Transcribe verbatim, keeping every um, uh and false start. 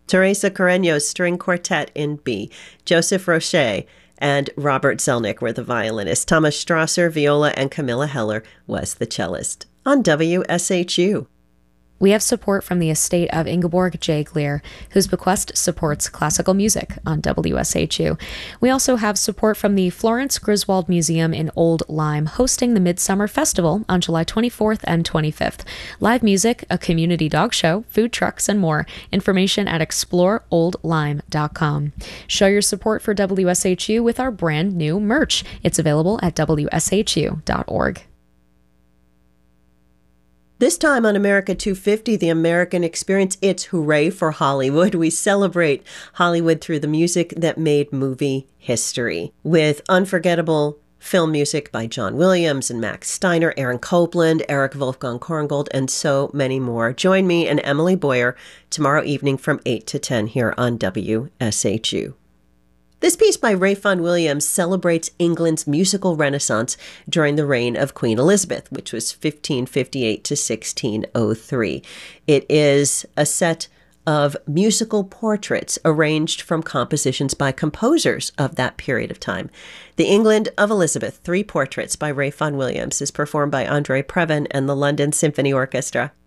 Teresa Carreño's String Quartet in B. Joseph Roche and Robert Zelnick were the violinists. Thomas Strasser, viola, and Camilla Heller was the cellist. On W S H U. We have support from the estate of Ingeborg J. Gleer, whose bequest supports classical music on W S H U. We also have support from the Florence Griswold Museum in Old Lyme, hosting the Midsummer Festival on July twenty-fourth and twenty-fifth. Live music, a community dog show, food trucks, and more. Information at explore old lyme dot com. Show your support for W S H U with our brand new merch. It's available at w s h u dot org. This time on America two fifty, The American Experience, it's Hooray for Hollywood. We celebrate Hollywood through the music that made movie history, with unforgettable film music by John Williams and Max Steiner, Aaron Copland, Eric Wolfgang Korngold, and so many more. Join me and Emily Boyer tomorrow evening from eight to ten here on W S H U. This piece by Ray Vaughan Williams celebrates England's musical renaissance during the reign of Queen Elizabeth, which was fifteen fifty-eight to sixteen oh three. It is a set of musical portraits arranged from compositions by composers of that period of time. The England of Elizabeth, Three Portraits by Ray Vaughan Williams, is performed by Andre Previn and the London Symphony Orchestra.